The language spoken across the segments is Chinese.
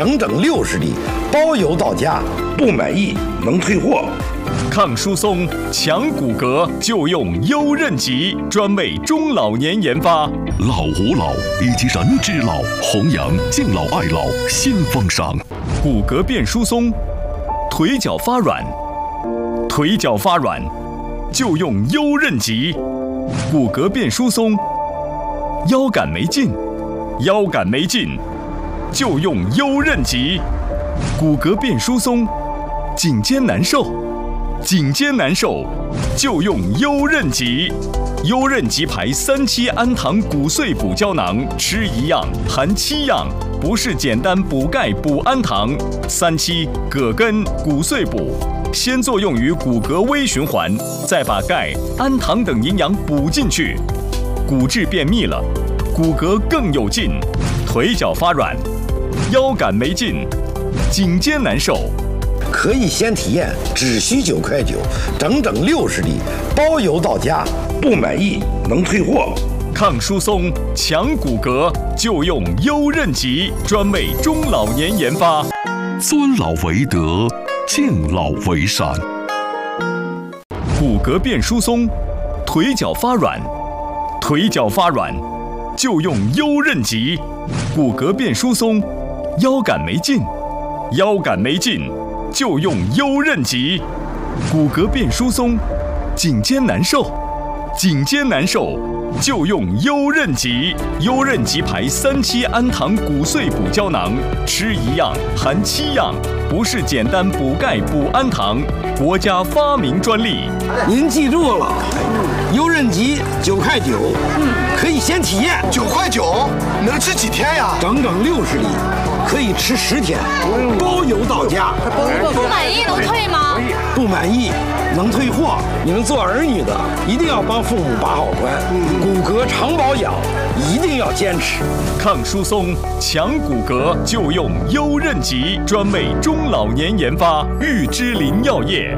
整整60粒，包邮到家，不满意能退货。 抗疏松、强骨骼就用优韧极，专为中老年研发。 老吾老以及人之老，弘扬敬老爱老新风尚。 骨骼变疏松，腿脚发软，腿脚发软就用优韧极。骨骼变疏松，腰杆没劲，腰杆没劲就用优韧极。骨骼变疏松，颈肩难受，颈肩难受就用优韧极。优韧极牌3期氨糖骨碎补胶囊，吃1样含7样，不是简单补钙补氨糖。3期葛根骨碎补，先作用于骨骼微循环，再把钙、氨糖等营养补进去，骨质变密了，骨骼更有劲。腿脚发软，腰杆没劲，颈肩难受。 可以先体验，只需9.9块，整整60粒，包邮到家，不满意能退货。 抗疏松、强骨骼就用优韧极，专为中老年研发。 尊老为德，敬老为善。 骨骼变疏松，腿脚发软，腿脚发软就用优韧极。骨骼变疏松，腰杆没劲，腰杆没劲就用优韧极。骨骼变疏松，颈肩难受，颈肩难受就用优韧极。优韧极牌3期氨糖骨碎补胶囊，吃1样含7样，不是简单补钙补氨糖，国家发明专利。 您记住了，优韧极9.9块，可以先体验。 9.9块能吃几天呀？ 整整60粒，可以吃10天，包邮到家。 不满意能退吗？ 不满意能退货。你们做儿女的一定要帮父母把好关，骨骼常保养一定要坚持。 抗疏松、强骨骼就用优韧极，专为中老年研发。玉芝林药业。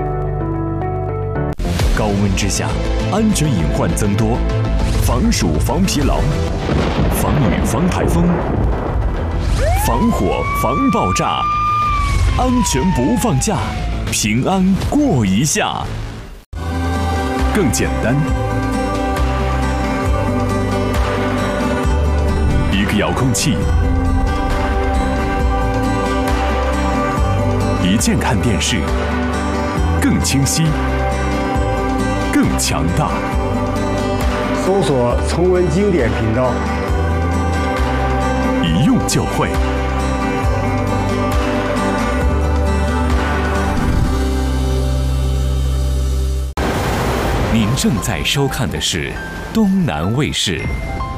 高温之下，安全隐患增多，防暑防疲劳，防雨防台风，防火防爆炸，安全不放假，平安过一夏。更简单，一个遥控器，一键看电视，更清晰，更强大。 搜索重温经典频道， 一用就会。您正在收看的是东南卫视